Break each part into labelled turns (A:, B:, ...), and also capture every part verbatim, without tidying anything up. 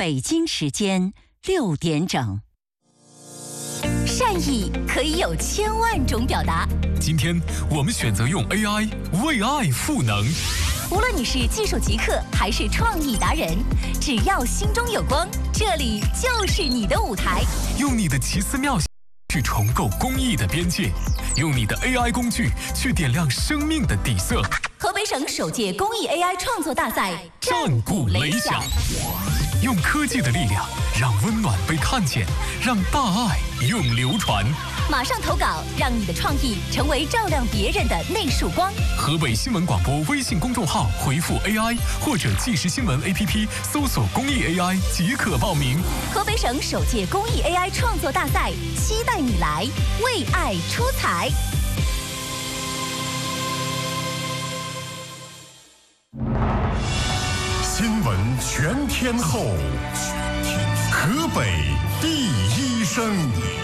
A: 北京时间六点整。善意可以有千万种表达。
B: 今天我们选择用 A I 为爱赋能。
A: 无论你是技术极客还是创意达人，只要心中有光，这里就是你的舞台。
B: 用你的奇思妙想去重构公益的边界，用你的 A I 工具去点亮生命的底色。
A: 河北省首届公益 A I 创作大赛
B: 战鼓擂响，用科技的力量让温暖被看见，让大爱永流传。
A: 马上投稿，让你的创意成为照亮别人的那束光。
B: 河北新闻广播微信公众号回复 A I 或者即时新闻 A P P 搜索公益 A I 即可报名。
A: 河北省首届公益 A I 创作大赛，期待你来为爱出彩。
C: 新闻全天候，河北第一声。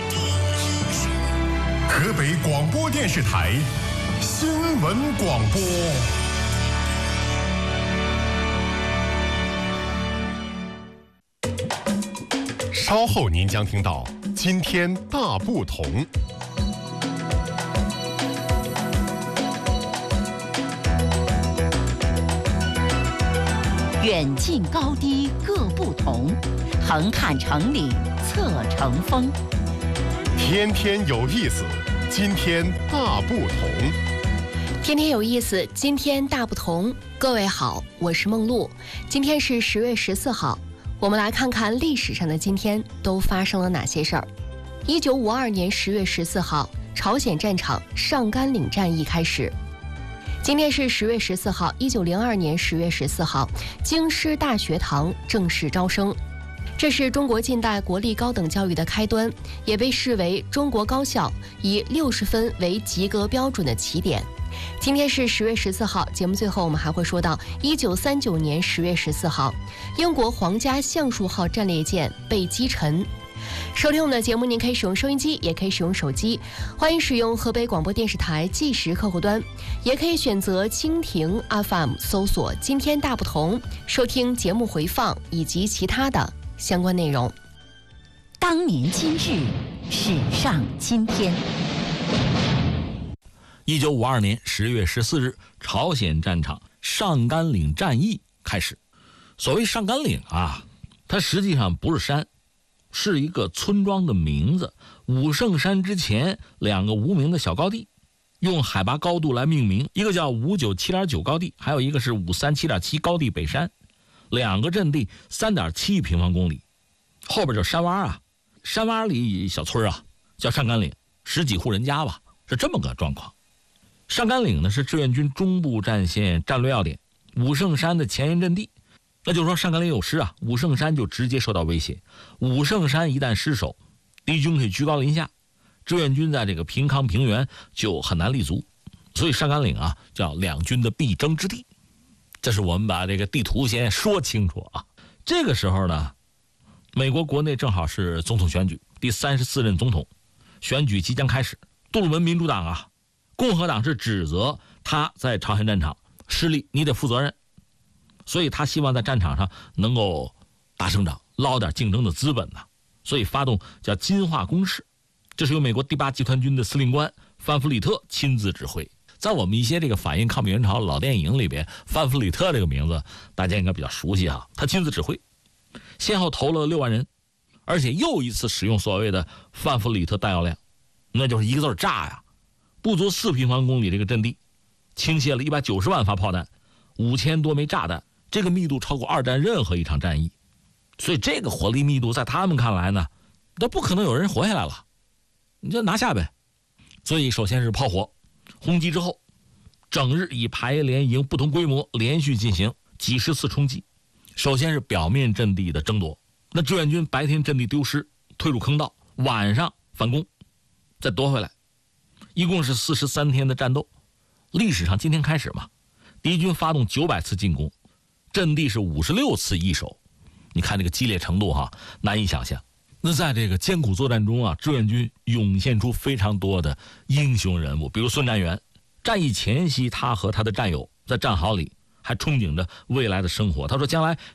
C: 河北广播电视台新闻广播。稍后您将听到今天大不同。
A: 远近高低各不同，横看成岭侧成峰。
C: 天天有意思，今天大不同。
D: 天天有意思，今天大不同。各位好，我是梦露。今天是十月十四号，我们来看看历史上的今天都发生了哪些事儿。一九五二年十月十四号，朝鲜战场上甘岭战役开始。今天是十月十四号，一九零二年十月十四号，京师大学堂正式招生。这是中国近代国立高等教育的开端，也被视为中国高校以六十分为及格标准的起点。今天是十月十四号，节目最后我们还会说到一九三九年十月十四号，英国皇家橡树号战列舰被击沉。收听我们的节目，您可以使用收音机，也可以使用手机，欢迎使用河北广播电视台即时客户端，也可以选择蜻蜓 F M 搜索今天大不同，收听节目回放以及其他的相关内容。
A: 当年今日，史上今天。
E: 一九五二年十月十四日，朝鲜战场上甘岭战役开始。所谓上甘岭啊，它实际上不是山，是一个村庄的名字。武圣山之前两个无名的小高地，用海拔高度来命名，一个叫五九七点九高地，还有一个是五三七点七高地北山。两个阵地 三点七平方公里，后边就是山洼啊，山洼里小村啊，叫上甘岭，十几户人家吧，是这么个状况。上甘岭呢是志愿军中部战线战略要点，武圣山的前沿阵地。那就是说上甘岭有失啊，武圣山就直接受到威胁。武圣山一旦失守，敌军可以居高临下，志愿军在这个平康平原就很难立足，所以上甘岭啊叫两军的必争之地。这是我们把这个地图先说清楚啊。这个时候呢，美国国内正好是总统选举，第三十四任总统选举即将开始。杜鲁门民主党啊，共和党是指责他在朝鲜战场失利，你得负责任，所以他希望在战场上能够打胜仗，捞点竞争的资本呢，所以发动叫金化攻势。这是由美国第八集团军的司令官范弗里特亲自指挥。在我们一些这个反映抗美援朝老电影里边，范弗里特这个名字大家应该比较熟悉啊。他亲自指挥，先后投了六万人，而且又一次使用所谓的范弗里特弹药量，那就是一个字炸呀！不足四平方公里这个阵地，倾泻了一百九十万发炮弹，五千多枚炸弹，这个密度超过二战任何一场战役。所以这个火力密度在他们看来呢，那不可能有人活下来了，你就拿下呗。所以首先是炮火轰击之后，整日以排连营不同规模连续进行几十次冲击。首先是表面阵地的争夺，那志愿军白天阵地丢失，退入坑道，晚上反攻，再夺回来，一共是四十三天的战斗。历史上今天开始嘛，敌军发动九百次进攻，阵地是五十六次易手，你看这个激烈程度哈，难以想象。那在这个艰苦作战中啊，志愿军涌现出非常多的英雄人物，比如孙占元。战役前夕，他和他的战友在战壕里还憧憬着未来的生活。他说将来